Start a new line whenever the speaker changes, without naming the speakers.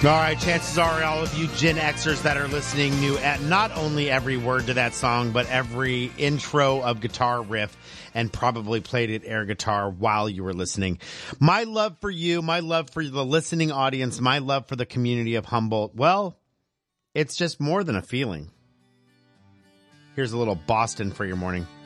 All right, chances are all of you Gen Xers that are listening knew not only every word to that song, but every intro of guitar riff and probably played it air guitar while you were listening. My love for you, my love for the listening audience, my love for the community of Humboldt, well, it's just more than a feeling. Here's a little Boston for your morning.